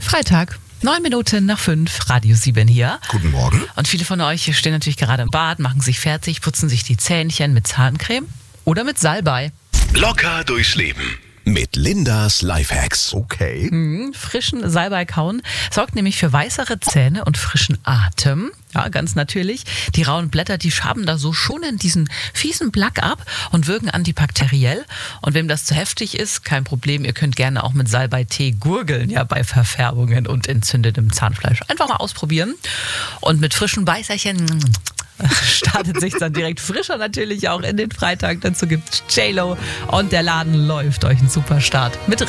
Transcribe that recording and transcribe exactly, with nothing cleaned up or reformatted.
Freitag, neun Minuten nach fünf, Radio sieben hier. Guten Morgen. Und viele von euch stehen natürlich gerade im Bad, machen sich fertig, putzen sich die Zähnchen mit Zahncreme oder mit Salbei. Locker durchs Leben mit Lindas Lifehacks. Okay. Mhm, frischen Salbei kauen sorgt nämlich für weißere Zähne und frischen Atem. Ja, ganz natürlich. Die rauen Blätter, die schaben da so schonend diesen fiesen Plaque ab und wirken antibakteriell. Und wem das zu heftig ist, kein Problem. Ihr könnt gerne auch mit Salbei-Tee gurgeln, ja, bei Verfärbungen und entzündetem Zahnfleisch. Einfach mal ausprobieren. Und mit frischen Beißerchen startet sich dann direkt frischer natürlich auch in den Freitag. Dazu gibt's J-Lo und der Laden läuft euch einen super Start. Mit